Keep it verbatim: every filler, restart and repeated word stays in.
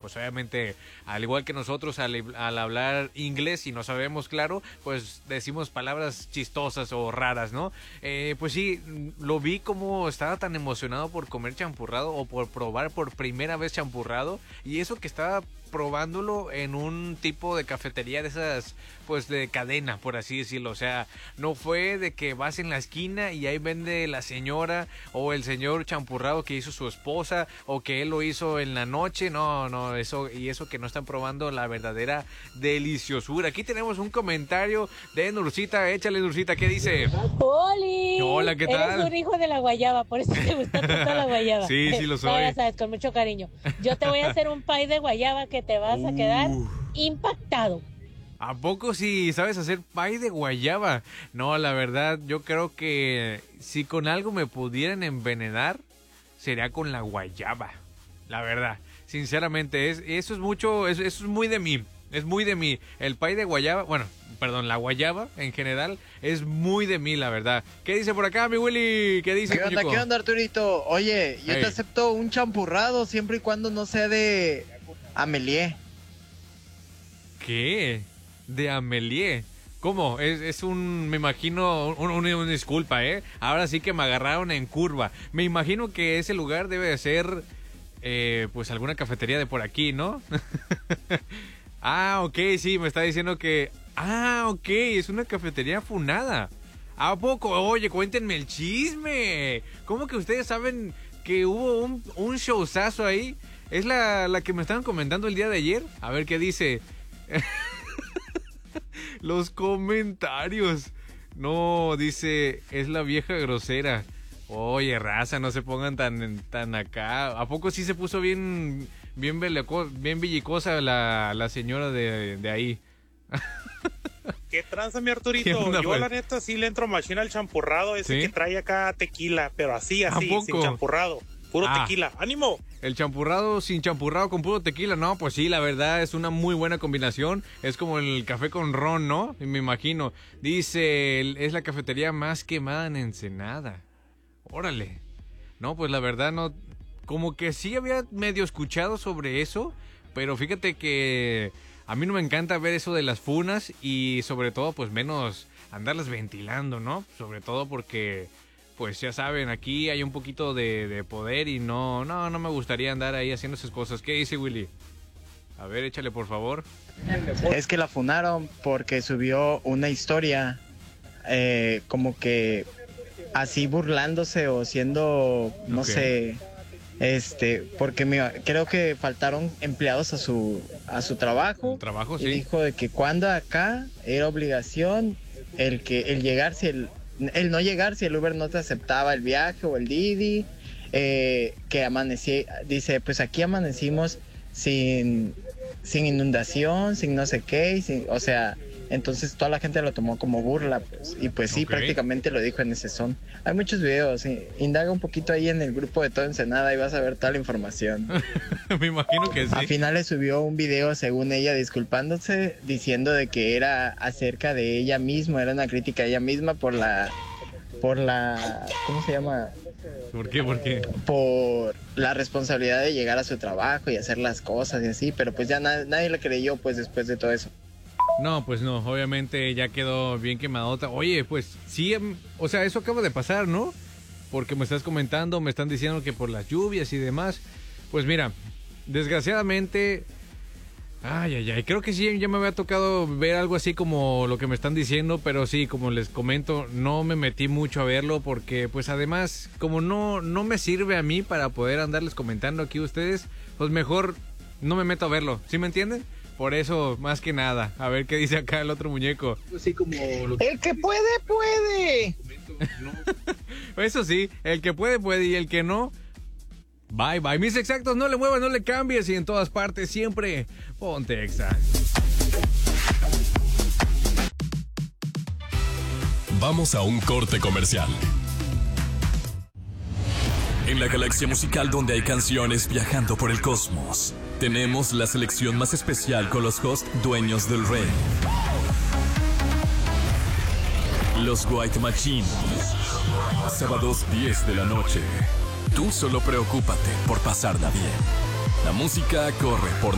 pues obviamente, al igual que nosotros, al, al hablar inglés y no sabemos, claro, pues decimos palabras chistosas o raras, ¿no? Eh, pues sí, lo vi como estaba tan emocionado por comer champurrado o por probar por primera vez champurrado, y eso que estaba probándolo en un tipo de cafetería de esas, pues de cadena, por así decirlo. O sea, no fue de que vas en la esquina y ahí vende la señora o el señor champurrado que hizo su esposa o que él lo hizo en la noche. No, no, eso y eso que no están probando la verdadera deliciosura. Aquí tenemos un comentario de Nurcita. Échale, Nurcita, ¿qué dice? ¡Oli! Hola, ¿qué tal? Eres un hijo de la guayaba, por eso te gusta tanto la guayaba. Sí, sí lo soy. No, ya sabes, con mucho cariño. Yo te voy a hacer un pie de guayaba que te vas a quedar Uh. impactado. ¿A poco sí sabes hacer pie de guayaba? No, la verdad, yo creo que si con algo me pudieran envenenar, sería con la guayaba. La verdad, sinceramente, es, eso es mucho, es, eso es muy de mí. Es muy de mí. El pie de guayaba, bueno, perdón, la guayaba en general es muy de mí, la verdad. ¿Qué dice por acá, mi Willy? ¿Qué dice, ¿Qué onda, muñeco? qué onda, Arturito? Oye, yo Hey. te acepto un champurrado siempre y cuando no sea de Amelie. ¿Qué? De Amelie. ¿Cómo? Es, es un, me imagino, un, un- una disculpa, ¿eh? Ahora sí que me agarraron en curva. Me imagino que ese lugar debe de ser, eh, pues alguna cafetería de por aquí, ¿no? Ah, ok, sí, me está diciendo que... Ah, ok, es una cafetería funada. ¿A poco? Oye, cuéntenme el chisme. ¿Cómo que ustedes saben que hubo un, un showzazo ahí? ¿Es la, la que me estaban comentando el día de ayer? A ver qué dice. Los comentarios. No, dice, es la vieja grosera. Oye, raza, no se pongan tan, tan acá. ¿A poco sí se puso bien, bien, beleco- bien villicosa la, la señora de, de ahí? ¿Qué tranza, mi ¿Qué Arturito? onda, Yo pues? la neta sí le entro machina al champurrado ese ¿Sí? que trae acá tequila, pero así, ¿A así, poco? sin champurrado. Puro Ah. tequila. ¡Ánimo! El champurrado sin champurrado con puro tequila, no, pues sí, la verdad es una muy buena combinación. Es como el café con ron, ¿no? Me imagino. Dice, el- es la cafetería más quemada en Ensenada. Órale. No, pues la verdad no, como que sí había medio escuchado sobre eso, pero fíjate que a mí no me encanta ver eso de las funas y sobre todo pues menos andarlas ventilando, ¿no? Sobre todo porque pues ya saben, aquí hay un poquito de, de poder y no, no, no me gustaría andar ahí haciendo esas cosas. ¿Qué dice Willy? A ver, échale por favor. Es que la funaron porque subió una historia eh, como que así burlándose o siendo, no Ok. sé, este, porque mira, creo que faltaron empleados a su a su trabajo. El trabajo, Y sí. dijo de que cuando acá era obligación el que el llegar si el el no llegar si el Uber no te aceptaba el viaje o el Didi, eh, que amanecí, dice, pues aquí amanecimos sin sin inundación, sin no sé qué, y sin- o sea, entonces toda la gente lo tomó como burla, pues, y pues sí, Ok. prácticamente lo dijo en ese son. Hay muchos videos, sí, indaga un poquito ahí en el grupo de Todo Ensenada y vas a ver toda la información. Me imagino que A sí. finales subió un video, según ella, disculpándose, diciendo de que era acerca de ella misma, era una crítica a ella misma por la, por la, ¿cómo se llama? ¿Por qué? ¿Por qué? Por la responsabilidad de llegar a su trabajo y hacer las cosas y así, pero pues ya na- nadie le creyó, pues, después de todo eso. No, pues no, obviamente ya quedó bien quemadota. Oye, pues sí, em, o sea, eso acaba de pasar, ¿no? Porque me estás comentando, me están diciendo que por las lluvias y demás. Pues mira, desgraciadamente, ay, ay, ay, creo que sí, ya me había tocado ver algo así como lo que me están diciendo, pero sí, como les comento, no me metí mucho a verlo porque, pues además, como no, no me sirve a mí para poder andarles comentando aquí a ustedes, pues mejor no me meto a verlo, ¿sí me entienden? Por eso, más que nada, a ver qué dice acá el otro muñeco. El que puede, puede. Eso sí, el que puede, puede y el que no, bye, bye. Mis exactos, no le muevas, no le cambies y en todas partes siempre ponte Exa. Vamos a un corte comercial. En la galaxia musical donde hay canciones viajando por el cosmos, tenemos la selección más especial con los hosts dueños del rey. Los White Machine. Sábados diez de la noche. Tú solo preocúpate por pasarla bien. La música corre por